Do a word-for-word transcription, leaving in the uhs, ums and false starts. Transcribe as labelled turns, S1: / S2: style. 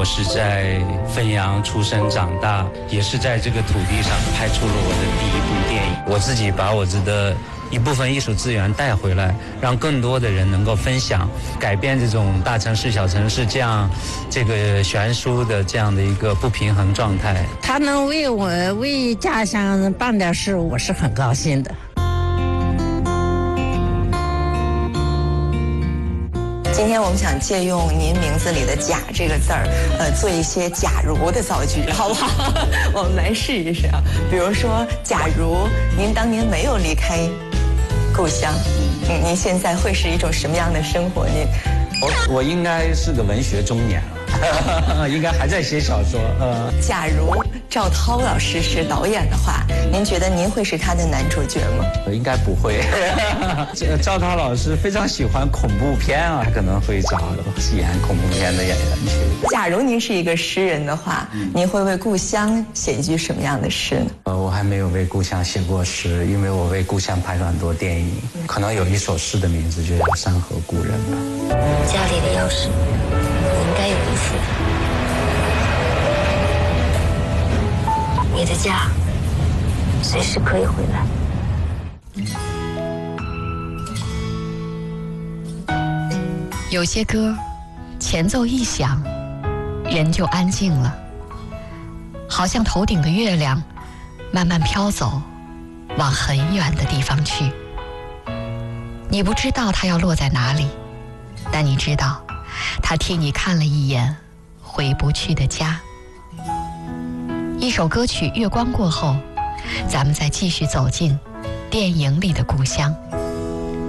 S1: 是在汾阳出生长大，也是在这个土地上拍出了我的第一部电影。我自己把我自己的一部分艺术资源带回来，让更多的人能够分享，改变这种大城市小城市这样这个悬殊的这样的一个不平衡状态。
S2: 他能为我为家乡办点事，我是很高兴的。
S3: 今天我们想借用您名字里的甲这个字儿，呃，做一些假如的造句，好不好？我们来试一试啊。比如说，假如您当年没有离开故乡，嗯，您现在会是一种什么样的生活？您，
S1: 我我应该是个文学中年了，应该还在写小说。呃，
S3: 假如赵涛老师是导演的话，您觉得您会是他的男主角吗？
S1: 应该不会。赵涛老师非常喜欢恐怖片啊，他可能会找演恐怖片的演员去。
S3: 假如您是一个诗人的话，嗯、您会为故乡写一句什么样的诗呢？
S1: 呃，我还没有为故乡写过诗，因为我为故乡拍了很多电影，可能有一首诗的名字就叫《山河故人》吧。
S4: 家里的钥匙你应该有一副，你的家随时可以回来。
S5: 有些歌前奏一响，人就安静了，好像头顶的月亮慢慢飘走，往很远的地方去。你不知道它要落在哪里，但你知道它替你看了一眼回不去的家。一首歌曲月光过后，咱们再继续走进电影里的故乡。